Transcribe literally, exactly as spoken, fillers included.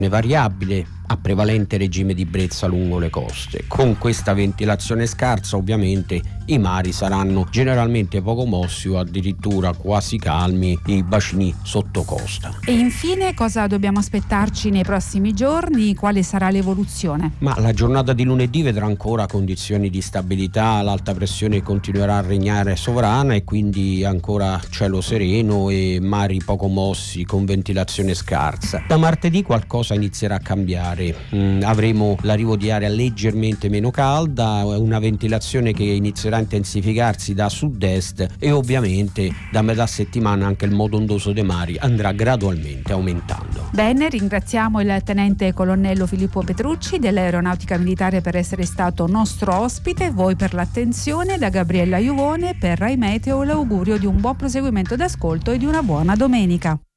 variabile a prevalente regime di brezza lungo le coste. Con questa ventilazione scarsa ovviamente i mari saranno generalmente poco mossi o addirittura quasi calmi i bacini sotto costa. E infine cosa dobbiamo aspettarci nei prossimi giorni? Quale sarà l'evoluzione? Ma la giornata di lunedì vedrà ancora condizioni di stabilità, l'alta pressione continuerà a regnare sovrana e quindi ancora cielo sereno e mari poco mossi con ventilazione scarsa. Da martedì qualcosa inizierà a cambiare. Mm, avremo l'arrivo di aria leggermente meno calda, una ventilazione che inizierà a intensificarsi da sud-est e ovviamente da metà settimana anche il modo ondoso dei mari andrà gradualmente aumentando. Bene, ringraziamo il tenente colonnello Filippo Petrucci dell'Aeronautica Militare per essere stato nostro ospite, voi per l'attenzione. Da Gabriella Iuvone per Rai Meteo l'augurio di un buon proseguimento d'ascolto e di una buona domenica.